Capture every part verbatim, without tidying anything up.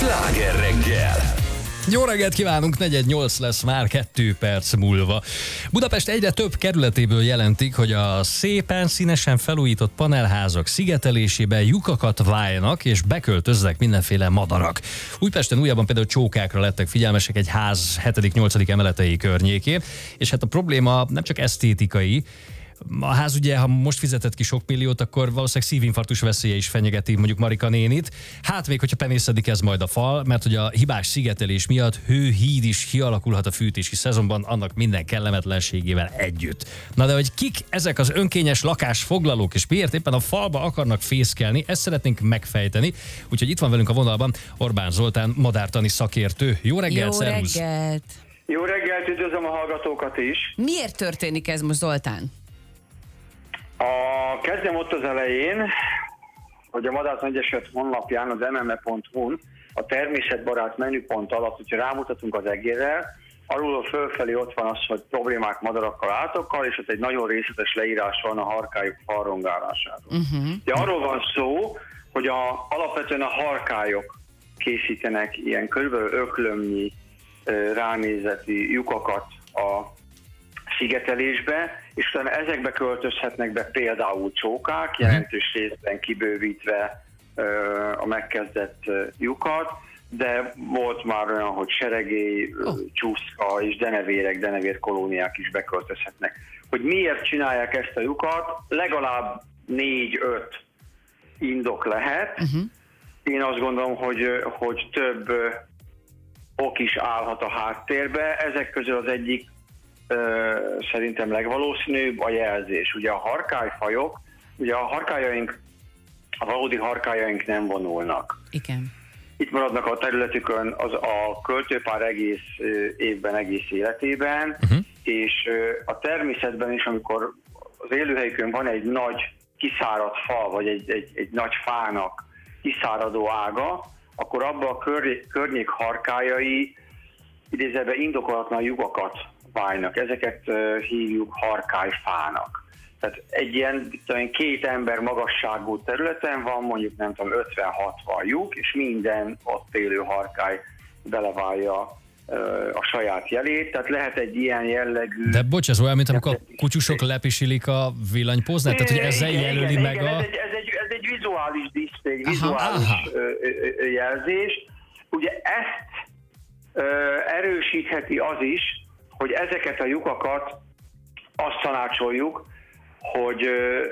Sláger reggel! Jó reggelt kívánunk, negyed nyolc lesz már kettő perc múlva. Budapest egyre több kerületéből jelentik, hogy a szépen, színesen felújított panelházak szigetelésébe lyukakat válnak és beköltöznek mindenféle madarak. Újpesten újabban például csókákra lettek figyelmesek egy ház hetedik-nyolcadik emeletei környékén, és hát a probléma nem csak esztétikai. A ház ugye, ha most fizetett ki sok milliót, akkor valószínűleg szívinfarktus veszélye is fenyegeti mondjuk Marika nénit. Hát még, hogyha penészedik ez majd a fal, mert hogy a hibás szigetelés miatt hőhíd is kialakulhat a fűtési szezonban, annak minden kellemetlenségével együtt. Na de hogy kik ezek az önkényes lakásfoglalók, és miért éppen a falba akarnak fészkelni, ezt szeretnénk megfejteni. Úgyhogy itt van velünk a vonalban Orbán Zoltán, madártani szakértő. Jó reggelt, Jó szervusz! reggelt! Jó reggelt, üdvözlöm a hallgatókat is. Miért történik ez most, Zoltán? A, kezdem ott az elején, hogy a Madártani Egyesület honlapján, az em em e pont hu-n a természetbarát menüpont alatt, hogyha rámutatunk az egérrel, arról fölfelé ott van az, hogy problémák madarakkal, állatokkal, és ott egy nagyon részletes leírás van a harkályok falrongálásáról. Uh-huh. De arról van szó, hogy a, alapvetően a harkályok készítenek ilyen körülbelül öklömnyi ránézeti lyukakat a szigetelésbe, és utána ezekbe költözhetnek be például csókák, jelentős részben kibővítve a megkezdett lyukat, de volt már olyan, hogy seregély, oh. csúszka és denevérek, denevérkolóniák is beköltözhetnek. Hogy miért csinálják ezt a lyukat, legalább négy-öt indok lehet. Uh-huh. Én azt gondolom, hogy, hogy több ok is állhat a háttérbe. Ezek közül az egyik szerintem legvalószínűbb a jelzés. Ugye a harkályfajok, ugye a harkályaink, a valódi harkályaink nem vonulnak. Igen. Itt maradnak a területükön az a költőpár egész évben, egész életében, uh-huh. és a természetben is, amikor az élőhelyükön van egy nagy kiszáradt fa, vagy egy, egy, egy nagy fának kiszáradó ága, akkor abban a kör, környék harkályai idézőben indokolatlan lyukakat válnak. Ezeket uh, hívjuk harkályfának. Tehát egy ilyen két ember magasságú területen van, mondjuk nem tudom, ötven-hatvan lyuk, és minden ott élő harkály beleválja uh, a saját jelét. Tehát lehet egy ilyen jellegű... De bocs, ez olyan, mint amikor a kutyusok lepisilik a villanypóznát? Tehát, hogy ezzel igen, jelöli igen, meg igen, a... Ez egy, ez egy, ez egy vizuális diszplay, egy aha, vizuális aha. jelzés. Ugye ezt uh, erősítheti az is, hogy ezeket a lyukakat azt tanácsoljuk, hogy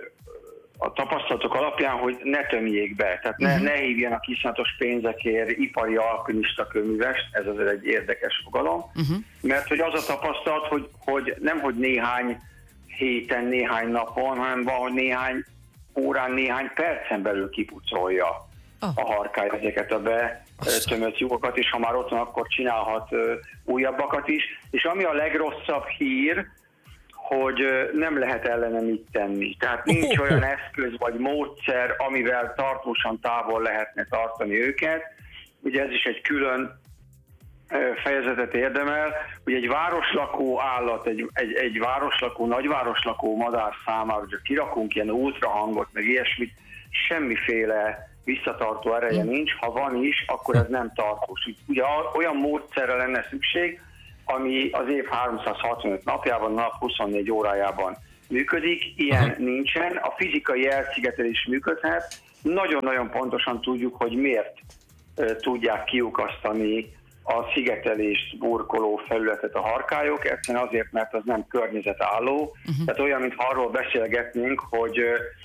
a tapasztalatok alapján, hogy ne tömjék be. Tehát ne, uh-huh. ne hívjanak iszonyatos pénzekért ipari alkimista kőművest, ez azért egy érdekes fogalom, uh-huh. mert hogy az a tapasztalat, hogy, hogy nem hogy néhány héten, néhány napon, hanem van, hogy néhány órán, néhány percen belül kipucolja oh. a harkály ezeket a betömött lyukakat, és ha már ott van, akkor csinálhat uh, újabbakat is. És ami a legrosszabb hír, hogy uh, nem lehet ellene mit tenni. Tehát nincs olyan eszköz vagy módszer, amivel tartósan távol lehetne tartani őket. Ugye ez is egy külön uh, fejezetet érdemel, hogy egy városlakó állat, egy, egy, egy városlakó, nagyvároslakó madár számára, hogyha kirakunk ilyen ultrahangot, meg ilyesmit, semmiféle visszatartó ereje nincs, ha van is, akkor ez nem tartós. Ugye olyan módszerre lenne szükség, ami az év háromszázhatvanöt napjában, nap huszonnégy órájában működik, ilyen aha. nincsen. A fizikai elszigetelés működhet. Nagyon-nagyon pontosan tudjuk, hogy miért uh, tudják kiukasztani a szigetelést burkoló felületet a harkályok, egyszerűen azért, mert az nem környezetálló. Uh-huh. Tehát olyan, mintha arról beszélgetnénk, hogy uh,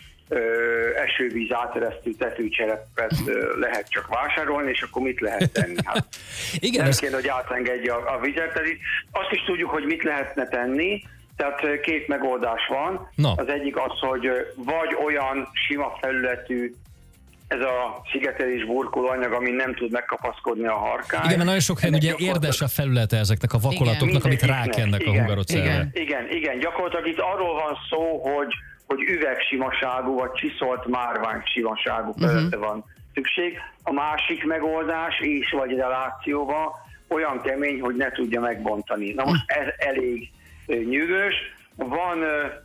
Ö, esővíz áteresztő tetőcserepet ö, lehet csak vásárolni, és akkor mit lehet tenni? Hát, igen, nem ez... kéne, hogy átengedje a, a vizet. Azt is tudjuk, hogy mit lehetne tenni, tehát két megoldás van. No. Az egyik az, hogy vagy olyan sima felületű ez a szigetelés burkolóanyag, ami nem tud megkapaszkodni a harkály. Igen, mert nagyon sok helyen ugye érdes a felülete ezeknek a vakolatoknak, amit rákennek igen, a hungarocellre. Igen, igen, igen, gyakorlatilag itt arról van szó, hogy hogy üvegsimaságú vagy csiszolt márvány simaságú felülete uh-huh. van szükség. A másik megoldás és vagy relációban olyan kemény, hogy ne tudja megbontani. Na most ez elég nyűgös. Van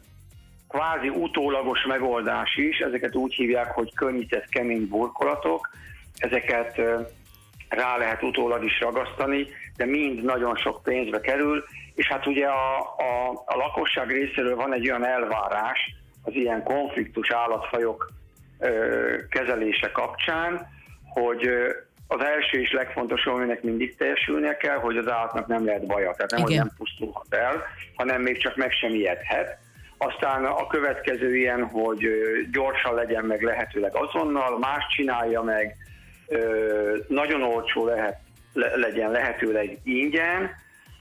kvázi utólagos megoldás is, ezeket úgy hívják, hogy könnyített kemény burkolatok. Ezeket rá lehet utólag is ragasztani, de mind nagyon sok pénzbe kerül, és hát ugye a, a, a lakosság részéről van egy olyan elvárás az ilyen konfliktus állatfajok ö, kezelése kapcsán, hogy ö, az első és legfontosabb, aminek mindig teljesülnie kell, hogy az állatnak nem lehet baja, tehát nem, hogy nem pusztulhat el, hanem még csak meg sem ijedhet. Aztán a következő ilyen, hogy gyorsan legyen meg lehetőleg azonnal, más csinálja meg, nagyon olcsó lehet, legyen lehetőleg ingyen,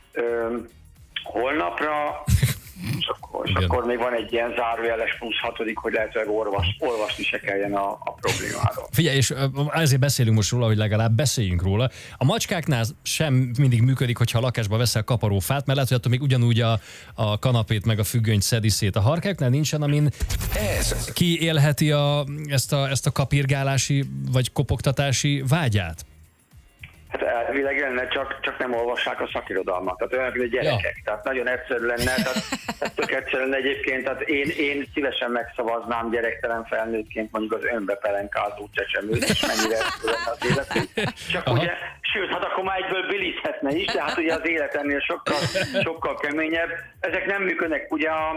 holnapra, és akkor, és akkor még van egy ilyen zárójeles plusz hatodik, hogy lehetőleg olvas, olvasni se kelljen a, a problémáról. Figyelj, és ezért beszélünk most róla, hogy legalább beszéljünk róla. A macskáknál sem mindig működik, hogyha a lakásba veszel kaparófát, mert lehet, hogy attól még ugyanúgy a, a kanapét meg a függönyt szedi szét. A harkáknál nincsen, amin ez ki élheti a, ezt, a, ezt a kapirgálási vagy kopogtatási vágyát? Hát elvileg lenne, csak, csak nem olvassák a szakirodalmat. Tehát olyan, mint a gyerekek. Ja. Tehát nagyon egyszerű lenne. Tehát, tehát tök egyszerű lenne egyébként. Tehát én, én szívesen megszavaznám gyerektelen felnőttként mondjuk az önbepelenkázó csecsemőt, és mennyire lenne az életünk. Csak Aha. ugye, sőt, hát akkor már egyből bilizhetne is, de hát ugye az élet ennél sokkal, sokkal keményebb. Ezek nem működnek. Ugye a,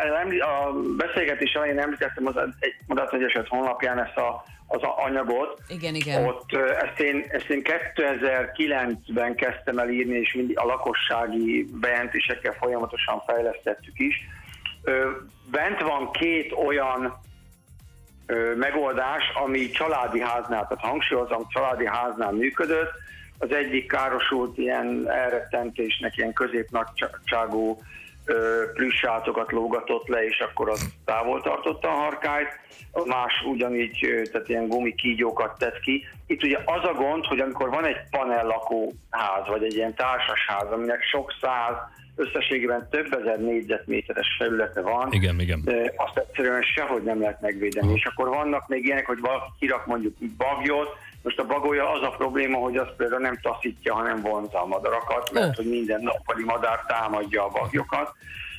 a beszélgetés elején említettem az egy Madár Egyeset honlapján ezt a az anyagot. Igen, igen. Ott ezt én, ezt én kétezer-kilencben kezdtem el írni, és mindig a lakossági bejelentésekkel folyamatosan fejlesztettük is. Bent van két olyan megoldás, ami családi háznál, tehát hangsúlyozom, családi háznál működött. Az egyik károsult ilyen elrettentésnek, ilyen középnagyságú plüssátokat lógatott le, és akkor az távol tartotta a harkályt, a más ugyanígy, tehát ilyen gumikígyókat tett ki. Itt ugye az a gond, hogy amikor van egy panellakó ház, vagy egy ilyen társasház, aminek sok száz, összességében több ezer négyzetméteres felülete van, igen, igen. azt egyszerűen sehogy nem lehet megvédeni. És akkor vannak még ilyenek, hogy valaki kirak mondjuk bagyot. Most a bagolya az a probléma, hogy az például nem taszítja, hanem vonzza a madarakat, mert hogy minden nappali madár támadja a bagyokat.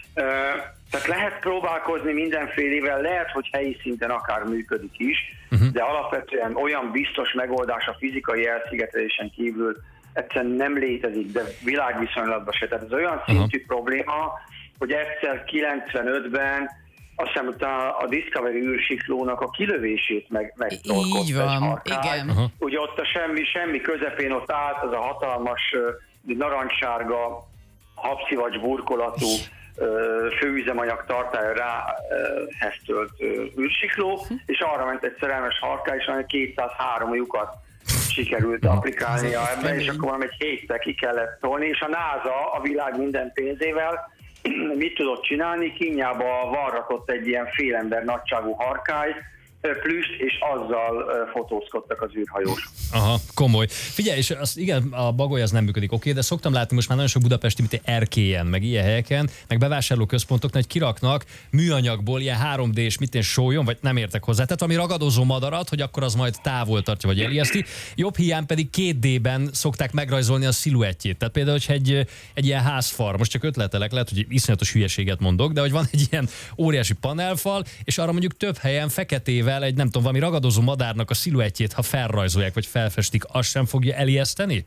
Tehát lehet próbálkozni mindenfélével, lehet, hogy helyi szinten akár működik is, uh-huh. de alapvetően olyan biztos megoldás a fizikai elszigetelésen kívül egyszerűen nem létezik, de világviszonylatban se. Tehát ez olyan szintű uh-huh. probléma, hogy egyszer kilencvenötben azt hiszem, utána a Discovery űrsiklónak a kilövését meg, megtolkodta. Így van, igen. Uh-huh. Ugye ott a semmi, semmi közepén ott állt az a hatalmas narancssárga, habszivacs burkolatú főüzemanyag tartálya rá hesztölt űrsikló, és arra ment egy szerelmes harkály, és olyan kétszázhárom lyukat sikerült applikálnia ebben, és akkor valami egy héttel ki kellett tolni, és a NASA a világ minden pénzével mit tudott csinálni? Kínjába varratott egy ilyen félember nagyságú harkály, plüst, és azzal fotózkodtak az űrhajós. Aha, komoly. Figyelj, és az, igen, a bagoly az nem működik, oké, de szoktam látni most már nagyon sok budapesti, mint egy erkélyen, meg ilyen helyeken, meg bevásárlóközpontoknál, hogy kiraknak műanyagból ilyen három dés, mit én sólyon, vagy nem értek hozzá. Tehát ami ragadozó madarat, hogy akkor az majd távol tartja, vagy elijeszti. Jobb hiány pedig két dében szokták megrajzolni a sziluettjét. Tehát például, hogy egy, egy ilyen házfal, most csak ötletelek, lehet, hogy iszonyatos hülyeséget mondok, de hogy van egy ilyen óriási panelfal, és arra mondjuk több helyen feketével egy nem tudom, valami ragadozó madárnak a sziluettjét, ha felrajzolják, vagy felfestik, azt sem fogja elijeszteni?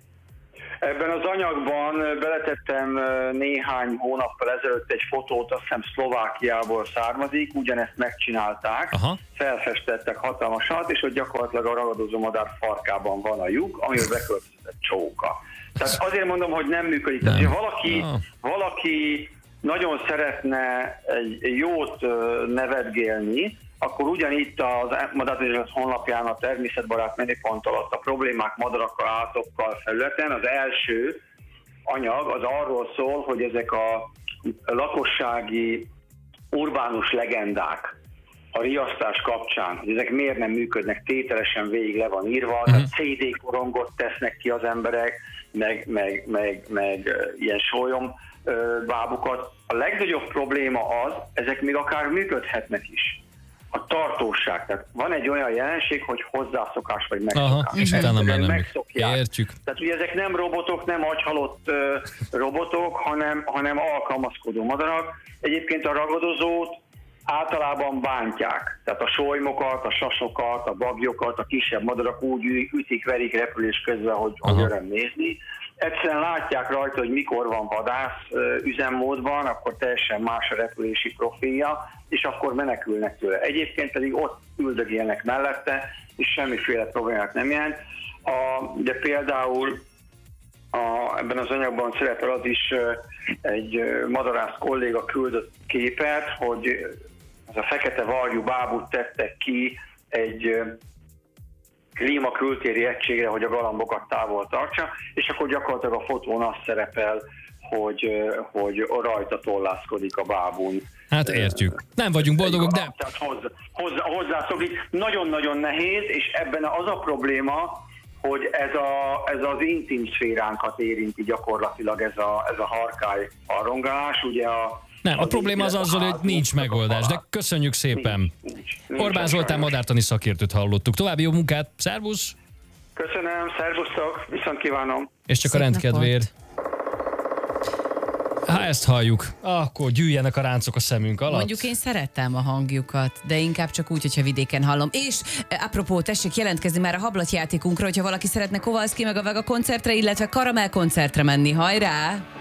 Ebben az anyagban beletettem néhány hónappal ezelőtt egy fotót, azt hiszem Szlovákiából származik, ugyanezt megcsinálták, Aha. felfestettek hatalmasat, és ott gyakorlatilag a ragadozó madár farkában van a lyuk, amivel beköltözött egy csóka. Tehát azért mondom, hogy nem működik. Nem. Tehát, valaki, ah. valaki nagyon szeretne egy jót nevetgélni, akkor ugyanitt az Madár Egyeset honlapján a természetbarát menüpont alatt a problémák madarakkal, állatokkal felületen az első anyag az arról szól, hogy ezek a lakossági urbánus legendák a riasztás kapcsán, hogy ezek miért nem működnek, tételesen végig le van írva, uh-huh. tehát cé dé korongot tesznek ki az emberek, meg, meg, meg, meg ilyen sólyom bábukat. A legnagyobb probléma az, ezek még akár működhetnek is. A tartóság. Tehát van egy olyan jelenség, hogy hozzászokás vagy megszokás. Aha, és utána már nem értjük. Tehát ugye ezek nem robotok, nem agyhalott uh, robotok, hanem, hanem alkalmazkodó madarak. Egyébként a ragadozót általában bántják. Tehát a solymokat, a sasokat, a baglyokat, a kisebb madarak úgy ütik, verik repülés közben, hogy, hogy öröm nézni. Egyszerűen látják rajta, hogy mikor van vadász üzemmódban, akkor teljesen más a repülési profilja, és akkor menekülnek tőle. Egyébként pedig ott üldögélnek mellette, és semmiféle problémát nem jelent. A, de például a, ebben az anyagban szerepel az is, egy madarász kolléga küldött képet, hogy ez a fekete varjú bábút tettek ki egy klímakültéri egységre, hogy a galambokat távol tartsa, és akkor gyakorlatilag a fotón az szerepel, hogy, hogy rajta tollászkodik a bábún. Hát értjük. Nem vagyunk boldogok, de... Tehát hozzá, hozzá, hozzászokik. Nagyon-nagyon nehéz, és ebben az a probléma, hogy ez, a, ez az intim szféránkat érinti gyakorlatilag ez a, ez a harkály harongálás. Ugye a, Nem, a probléma az azzal, hogy nincs megoldás, de köszönjük szépen. Nincs, nincs, nincs Orbán Zoltán madártani szakértőt hallottuk. További jó munkát, szervusz! Köszönöm, szervusztok, viszont kívánom! És csak Szép a rendkedvéért. napot. Ha ezt halljuk, akkor gyűjjenek a ráncok a szemünk alatt. Mondjuk én szerettem a hangjukat, de inkább csak úgy, hogyha vidéken hallom. És apropó, tessék jelentkezni már a hablatjátékunkra, hogyha valaki szeretne Kovalszki meg a Vega koncertre, illetve Karamell koncertre menni. Hajrá!